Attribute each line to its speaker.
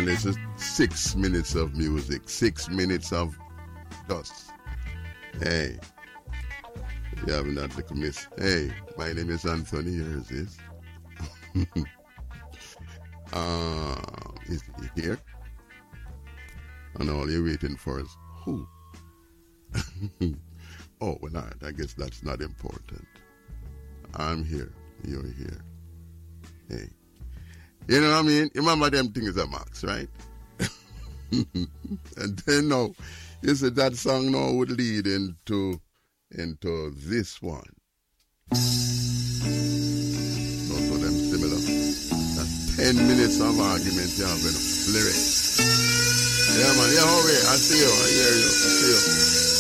Speaker 1: And this is 6 minutes of music, 6 minutes of dust. Hey, you have not to miss. Hey, my name is Anthony. Yours is. Is he here? And all you're waiting for is who? Oh, well, not. I guess that's not important. I'm here. You're here. Hey. You know what I mean? Remember them things are Max, right? And then now, you said that song now would lead into this one. Also them similar. That's 10 minutes of argument you have in lyrics. Yeah man, yeah, okay, I see you, I hear you, I see you.